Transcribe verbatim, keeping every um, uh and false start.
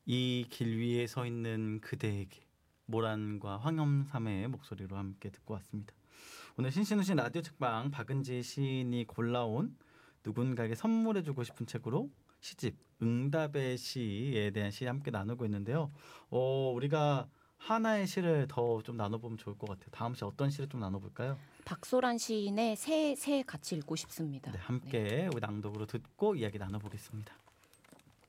이 길 위에 서 있는 그대에게 모란과 황염삼의 목소리로 함께 듣고 왔습니다. 오늘 신신우신 라디오 책방 박은지 시인이 골라온 누군가에게 선물해주고 싶은 책으로 시집 응답의 시에 대한 시 함께 나누고 있는데요. 어, 우리가 하나의 시를 더 좀 나눠보면 좋을 것 같아요. 다음 시 어떤 시를 좀 나눠볼까요? 박소란 시인의 새, 새 같이 읽고 싶습니다. 네, 함께 네. 우리 낭독으로 듣고 이야기 나눠보겠습니다.